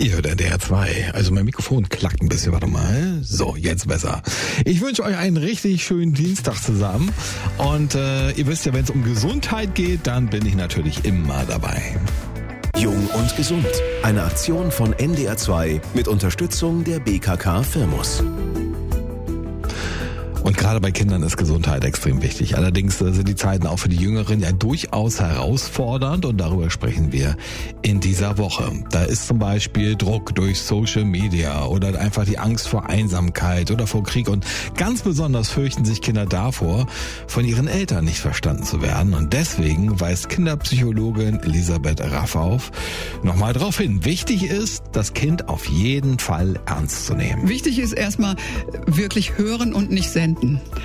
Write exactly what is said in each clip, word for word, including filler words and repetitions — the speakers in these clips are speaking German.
Ihr hört N D R zwei. Also mein Mikrofon klackt ein bisschen, warte mal. So, jetzt besser. Ich wünsche euch einen richtig schönen Dienstag zusammen. Und äh, ihr wisst ja, wenn es um Gesundheit geht, dann bin ich natürlich immer dabei. Jung und gesund. Eine Aktion von N D R zwei mit Unterstützung der B K K Firmus. Und gerade bei Kindern ist Gesundheit extrem wichtig. Allerdings sind die Zeiten auch für die Jüngeren ja durchaus herausfordernd und darüber sprechen wir in dieser Woche. Da ist zum Beispiel Druck durch Social Media oder einfach die Angst vor Einsamkeit oder vor Krieg und ganz besonders fürchten sich Kinder davor, von ihren Eltern nicht verstanden zu werden. Und deswegen weist Kinderpsychologin Elisabeth Raffauf nochmal darauf hin. Wichtig ist, das Kind auf jeden Fall ernst zu nehmen. Wichtig ist erstmal wirklich hören und nicht senden.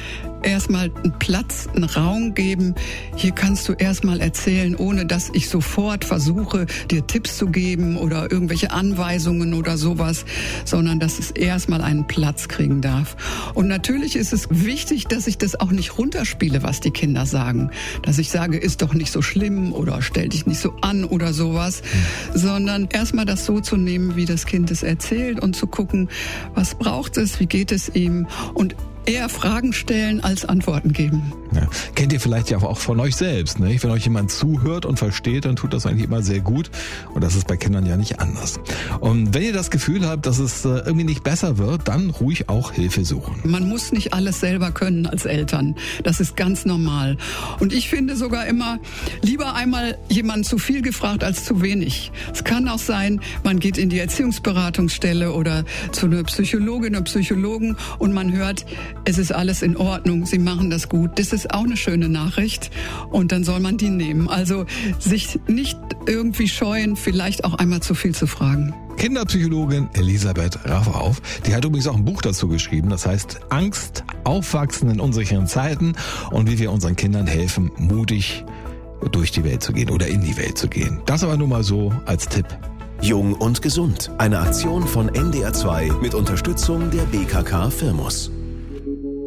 Erstmal einen Platz, einen Raum geben. Hier kannst du erstmal erzählen, ohne dass ich sofort versuche, dir Tipps zu geben oder irgendwelche Anweisungen oder sowas, sondern dass es erstmal einen Platz kriegen darf. Und natürlich ist es wichtig, dass ich das auch nicht runterspiele, was die Kinder sagen. Dass ich sage, ist doch nicht so schlimm oder stell dich nicht so an oder sowas, mhm. sondern erstmal das so zu nehmen, wie das Kind es erzählt und zu gucken, was braucht es, wie geht es ihm und eher Fragen stellen als Antworten geben. Ja. Kennt ihr vielleicht ja auch von euch selbst, ne? Wenn euch jemand zuhört und versteht, dann tut das eigentlich immer sehr gut. Und das ist bei Kindern ja nicht anders. Und wenn ihr das Gefühl habt, dass es irgendwie nicht besser wird, dann ruhig auch Hilfe suchen. Man muss nicht alles selber können als Eltern. Das ist ganz normal. Und ich finde sogar immer, lieber einmal jemanden zu viel gefragt als zu wenig. Es kann auch sein, man geht in die Erziehungsberatungsstelle oder zu einer Psychologin oder Psychologen und man hört, es ist alles in Ordnung, Sie machen das gut. Das ist auch eine schöne Nachricht und dann soll man die nehmen. Also sich nicht irgendwie scheuen, vielleicht auch einmal zu viel zu fragen. Kinderpsychologin Elisabeth Raffauf, die hat übrigens auch ein Buch dazu geschrieben, das heißt Angst, Aufwachsen in unsicheren Zeiten und wie wir unseren Kindern helfen, mutig durch die Welt zu gehen oder in die Welt zu gehen. Das aber nur mal so als Tipp. Jung und gesund. Eine Aktion von N D R zwei mit Unterstützung der B K K Firmus.